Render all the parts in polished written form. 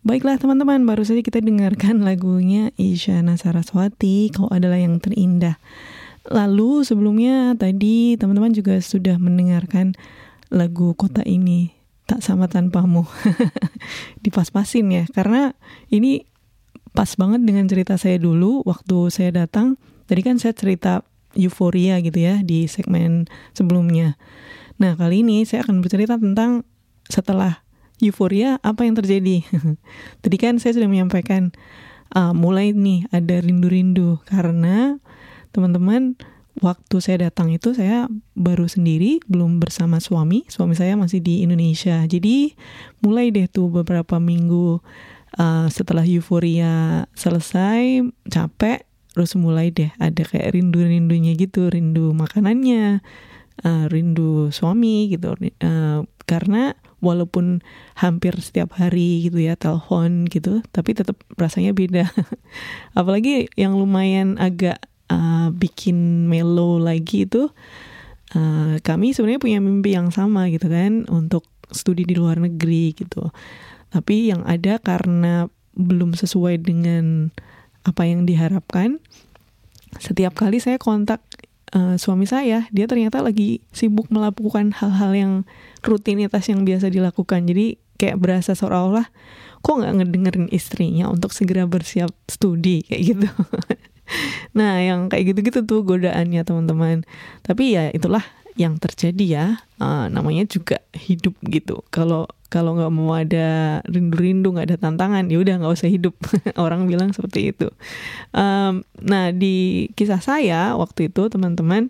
Baiklah teman-teman, baru saja kita dengarkan lagunya Isyana Saraswati, Kau Adalah Yang Terindah. Lalu sebelumnya tadi teman-teman juga sudah mendengarkan lagu Kota Ini, Tak Sama Tanpamu. Dipas-pasin ya, karena ini pas banget dengan cerita saya dulu waktu saya datang. Tadi kan saya cerita euforia gitu ya di segmen sebelumnya. Nah kali ini saya akan bercerita tentang setelah euforia apa yang terjadi. Tadi kan saya sudah menyampaikan mulai nih ada rindu-rindu karena teman-teman waktu saya datang itu saya baru sendiri, belum bersama suami saya masih di Indonesia. Jadi mulai deh tuh beberapa minggu setelah euforia selesai, capek, terus mulai deh ada kayak rindu-rindunya gitu, rindu makanannya, rindu suami gitu, karena walaupun hampir setiap hari gitu ya telepon gitu, tapi tetap rasanya beda. Apalagi yang lumayan agak bikin mellow lagi itu, kami sebenarnya punya mimpi yang sama gitu kan, untuk studi di luar negeri gitu. Tapi yang ada karena belum sesuai dengan apa yang diharapkan, setiap kali saya kontak suami saya, dia ternyata lagi sibuk melakukan hal-hal yang rutinitas yang biasa dilakukan. Jadi kayak berasa seolah-olah kok nggak ngedengerin istrinya untuk segera bersiap studi kayak gitu. Nah yang kayak gitu-gitu tuh godaannya teman-teman. Tapi ya itulah yang terjadi ya, namanya juga hidup gitu. Kalau nggak mau ada rindu-rindu, nggak ada tantangan, ya udah nggak usah hidup. Orang bilang seperti itu. Nah di kisah saya waktu itu teman-teman,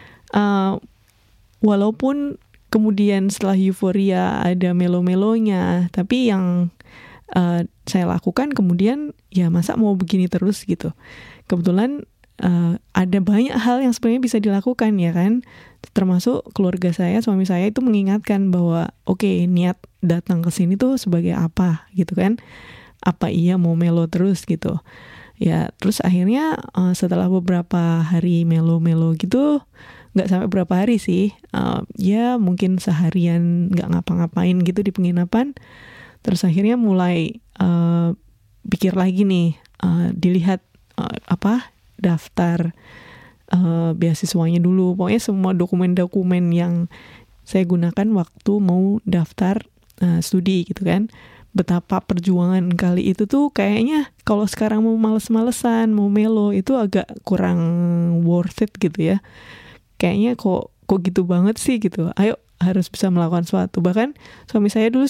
walaupun kemudian setelah euforia ada melo-melonya, tapi yang saya lakukan kemudian ya masa mau begini terus gitu. Kebetulan ada banyak hal yang sebenarnya bisa dilakukan ya kan, termasuk keluarga saya, suami saya itu mengingatkan bahwa oke, niat datang ke sini tuh sebagai apa gitu kan, apa iya mau melo terus gitu ya. Terus akhirnya setelah beberapa hari melo-melo gitu, nggak sampai berapa hari sih, ya mungkin seharian nggak ngapa-ngapain gitu di penginapan. Terus akhirnya mulai pikir lagi nih, dilihat daftar beasiswanya dulu. Pokoknya semua dokumen-dokumen yang saya gunakan waktu mau daftar studi gitu kan. Betapa perjuangan kali itu tuh kayaknya kalau sekarang mau males-malesan, mau melo itu agak kurang worth it gitu ya. Kayaknya kok gitu banget sih gitu. Ayo harus bisa melakukan sesuatu. Bahkan suami saya dulu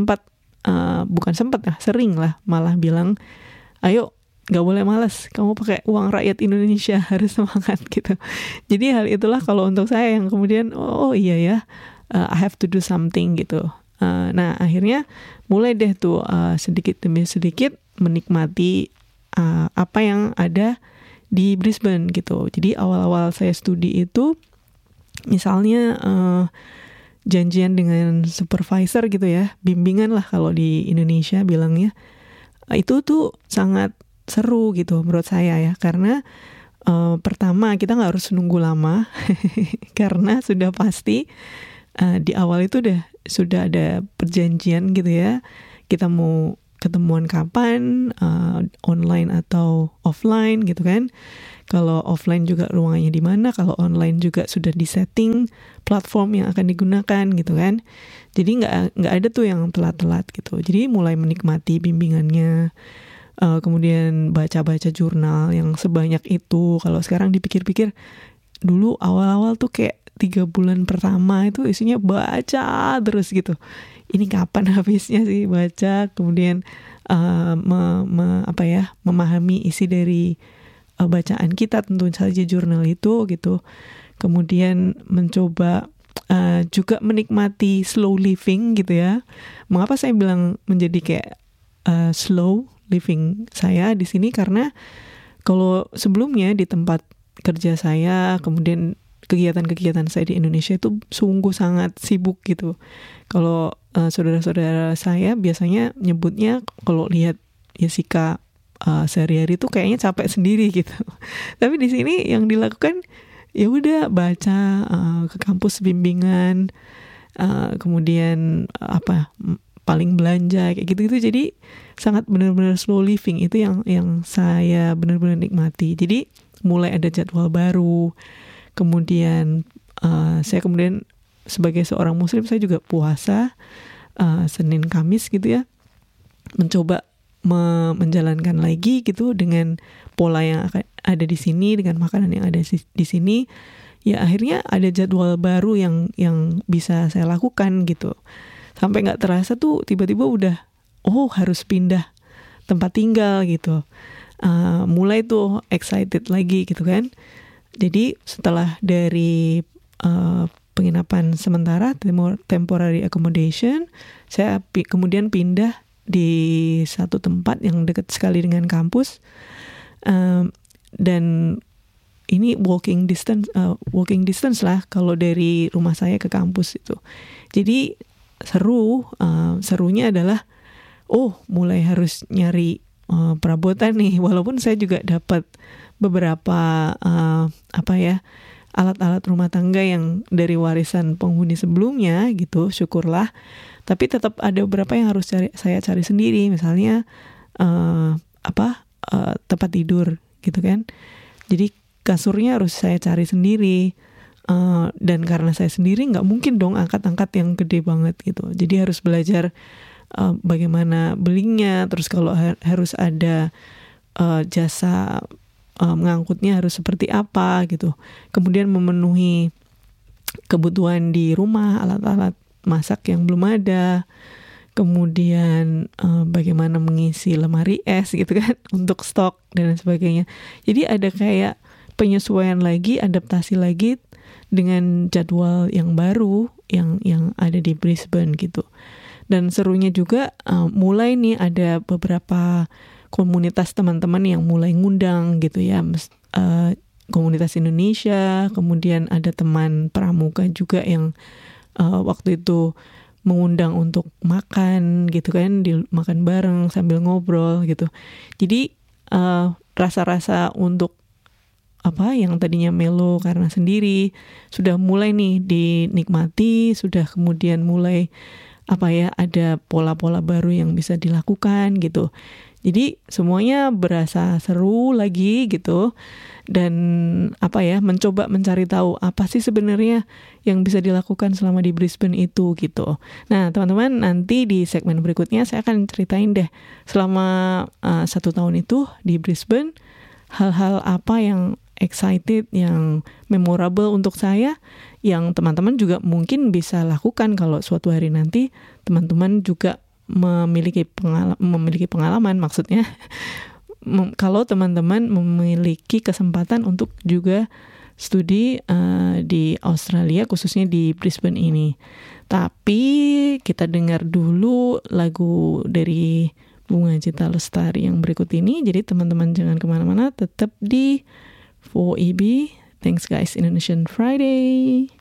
sering lah malah bilang, ayo gak boleh malas, kamu pakai uang rakyat Indonesia, harus semangat gitu. Jadi hal itulah kalau untuk saya yang kemudian oh iya ya, I have to do something gitu. Nah akhirnya mulai deh tuh sedikit demi sedikit menikmati apa yang ada di Brisbane gitu. Jadi awal-awal saya studi itu misalnya janjian dengan supervisor gitu ya, bimbingan lah kalau di Indonesia bilangnya, itu tuh sangat seru gitu menurut saya ya, karena pertama kita nggak harus nunggu lama karena sudah pasti di awal itu sudah ada perjanjian gitu ya, kita mau ketemuan kapan, online atau offline gitu kan. Kalau offline juga ruangannya di mana, kalau online juga sudah disetting platform yang akan digunakan gitu kan. Jadi nggak ada tuh yang telat-telat gitu. Jadi mulai menikmati bimbingannya. Kemudian baca-baca jurnal yang sebanyak itu. Kalau sekarang dipikir-pikir, dulu awal-awal tuh kayak 3 bulan pertama itu isinya baca terus gitu. Ini kapan habisnya sih baca? Kemudian memahami isi dari bacaan kita, tentu saja jurnal itu gitu. Kemudian mencoba juga menikmati slow living gitu ya. Mengapa saya bilang menjadi kayak slow living saya di sini, karena kalau sebelumnya di tempat kerja saya, kemudian kegiatan-kegiatan saya di Indonesia itu sungguh sangat sibuk gitu. Kalau saudara-saudara saya biasanya nyebutnya kalau lihat Jessica sehari-hari itu kayaknya capek sendiri gitu. Tapi di sini yang dilakukan ya udah baca, ke kampus bimbingan, kemudian paling belanja kayak gitu-gitu. Jadi sangat benar-benar slow living, itu yang saya benar-benar nikmati. Jadi mulai ada jadwal baru, kemudian saya kemudian sebagai seorang muslim saya juga puasa Senin Kamis gitu ya, mencoba menjalankan lagi gitu dengan pola yang ada di sini, dengan makanan yang ada di sini. Ya akhirnya ada jadwal baru yang bisa saya lakukan gitu. Sampai nggak terasa tuh tiba-tiba udah harus pindah tempat tinggal gitu. Mulai tuh excited lagi gitu kan. Jadi setelah dari penginapan sementara, temporary accommodation, saya kemudian pindah di satu tempat yang dekat sekali dengan kampus, dan ini walking distance lah kalau dari rumah saya ke kampus itu. Jadi serunya adalah mulai harus nyari perabotan nih, walaupun saya juga dapat beberapa alat-alat rumah tangga yang dari warisan penghuni sebelumnya gitu, syukurlah. Tapi tetap ada beberapa yang harus saya cari sendiri, misalnya tempat tidur gitu kan. Jadi kasurnya harus saya cari sendiri, dan karena saya sendiri nggak mungkin dong angkat-angkat yang gede banget gitu. Jadi harus belajar bagaimana belinya, terus kalau harus ada jasa mengangkutnya harus seperti apa gitu. Kemudian memenuhi kebutuhan di rumah, alat-alat masak yang belum ada. Kemudian bagaimana mengisi lemari es gitu kan untuk stok dan sebagainya. Jadi ada kayak penyesuaian lagi, adaptasi lagi dengan jadwal yang baru yang ada di Brisbane gitu. Dan serunya juga mulai nih ada beberapa komunitas teman-teman yang mulai ngundang gitu ya, komunitas Indonesia, kemudian ada teman pramuka juga yang waktu itu mengundang untuk makan gitu kan, makan bareng sambil ngobrol gitu. Jadi rasa-rasa untuk yang tadinya melo karena sendiri sudah mulai nih dinikmati, sudah kemudian mulai ada pola-pola baru yang bisa dilakukan gitu. Jadi semuanya berasa seru lagi gitu, dan mencoba mencari tahu apa sih sebenarnya yang bisa dilakukan selama di Brisbane itu gitu. Nah teman-teman, nanti di segmen berikutnya saya akan ceritain deh selama 1 tahun itu di Brisbane, hal-hal apa yang excited, yang memorable untuk saya, yang teman-teman juga mungkin bisa lakukan kalau suatu hari nanti teman-teman juga memiliki pengalaman, maksudnya kalau teman-teman memiliki kesempatan untuk juga studi di Australia, khususnya di Brisbane ini. Tapi kita dengar dulu lagu dari Bunga Citra Lestari yang berikut ini. Jadi teman-teman jangan kemana-mana, tetap di 4EB. Thanks guys, Indonesian Friday.